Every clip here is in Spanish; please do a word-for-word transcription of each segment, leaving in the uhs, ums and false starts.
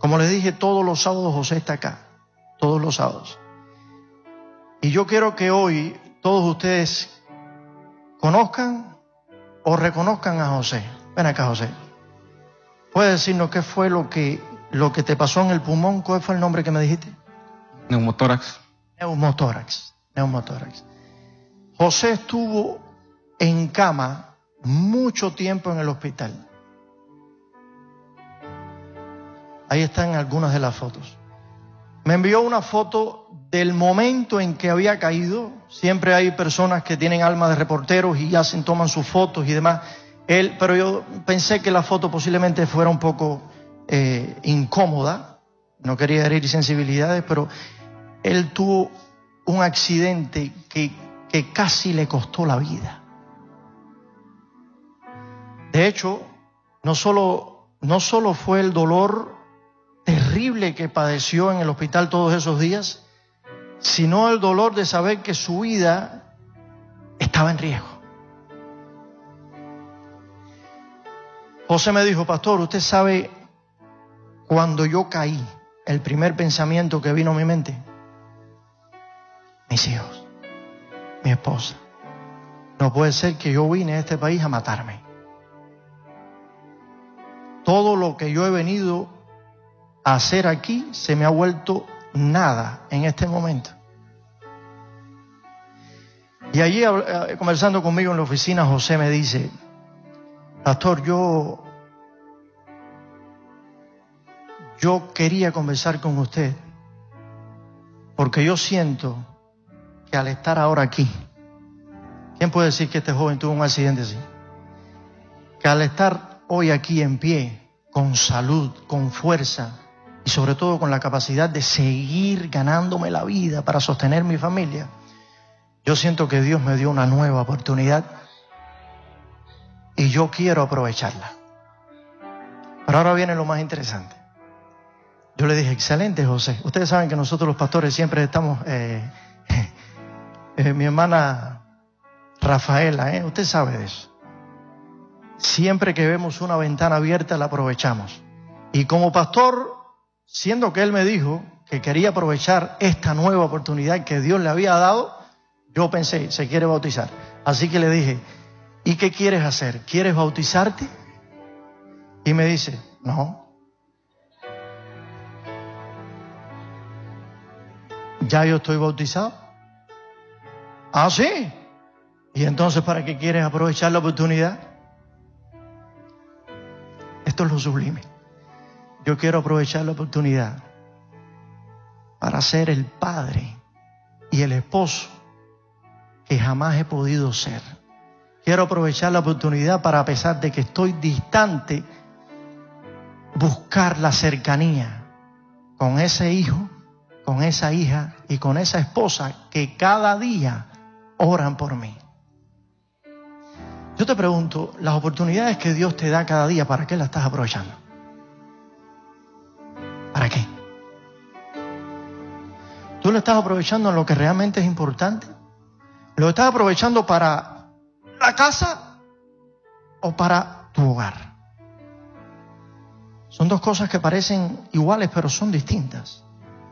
Como les dije, todos los sábados José está acá, todos los sábados. Y yo quiero que hoy todos ustedes conozcan o reconozcan a José. Ven acá, José. ¿Puedes decirnos qué fue lo que, lo que te pasó en el pulmón? ¿Cuál fue el nombre que me dijiste? Neumotórax. Neumotórax. Neumotórax. José estuvo en cama mucho tiempo en el hospital. Ahí están algunas de las fotos. Me envió una foto del momento en que había caído. Siempre hay personas que tienen alma de reporteros y hacen, toman sus fotos y demás. Él, pero yo pensé que la foto posiblemente fuera un poco eh, incómoda. No quería herir sensibilidades, pero él tuvo un accidente que, que casi le costó la vida. De hecho, no solo, no solo fue el dolor terrible que padeció en el hospital todos esos días, sino el dolor de saber que su vida estaba en riesgo. José me dijo: pastor, usted sabe, cuando yo caí, el primer pensamiento que vino a mi mente, mis hijos, mi esposa. No puede ser que yo vine a este país a matarme. Todo lo que yo he venido a hacer aquí se me ha vuelto nada en este momento. Y allí, conversando conmigo en la oficina, José me dice: pastor, yo yo quería conversar con usted porque yo siento que al estar ahora aquí, ¿quién puede decir que este joven tuvo un accidente así? Que al estar hoy aquí en pie, con salud, con fuerza y sobre todo con la capacidad de seguir ganándome la vida para sostener mi familia, yo siento que Dios me dio una nueva oportunidad y yo quiero aprovecharla. Pero ahora viene lo más interesante. Yo le dije: excelente, José. Ustedes saben que nosotros los pastores siempre estamos... Eh, eh, mi hermana Rafaela, ¿eh? Usted sabe de eso. Siempre que vemos una ventana abierta la aprovechamos. Y como pastor, siendo que él me dijo que quería aprovechar esta nueva oportunidad que Dios le había dado, yo pensé, se quiere bautizar. Así que le dije: ¿y qué quieres hacer? ¿Quieres bautizarte? Y me dice: no. ¿Ya yo estoy bautizado? Ah, sí. ¿Y entonces para qué quieres aprovechar la oportunidad? Esto es lo sublime. Yo quiero aprovechar la oportunidad para ser el padre y el esposo que jamás he podido ser. Quiero aprovechar la oportunidad para, a pesar de que estoy distante, buscar la cercanía con ese hijo, con esa hija y con esa esposa que cada día oran por mí. Yo te pregunto, las oportunidades que Dios te da cada día, ¿para qué las estás aprovechando? ¿Para qué? ¿Tú lo estás aprovechando en lo que realmente es importante? ¿Lo estás aprovechando para la casa o para tu hogar? Son dos cosas que parecen iguales, pero son distintas.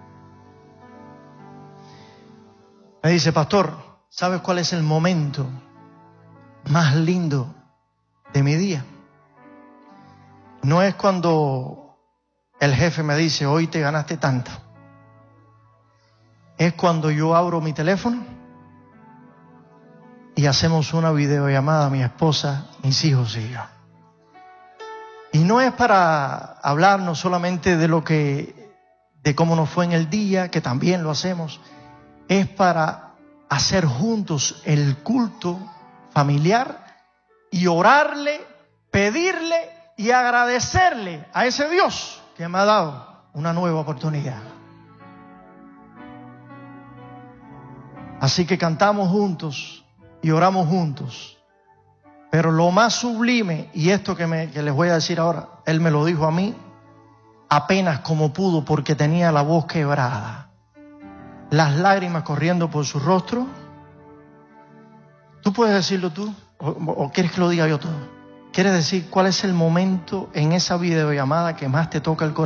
Me dice: pastor, ¿sabes cuál es el momento más lindo de mi día? No es cuando el jefe me dice: hoy te ganaste tanto. Es cuando yo abro mi teléfono y hacemos una videollamada, mi esposa, mis hijos y yo. Y no es para hablarnos solamente de lo que, de cómo nos fue en el día, que también lo hacemos. Es para hacer juntos el culto familiar y orarle, pedirle y agradecerle a ese Dios que me ha dado una nueva oportunidad. Así que cantamos juntos y oramos juntos. Pero lo más sublime, y esto que, me, que les voy a decir ahora, él me lo dijo a mí apenas como pudo, porque tenía la voz quebrada, las lágrimas corriendo por su rostro. ¿Tú puedes decirlo tú? ¿O, o quieres que lo diga yo todo? ¿Quieres decir cuál es el momento en esa videollamada que más te toca el corazón?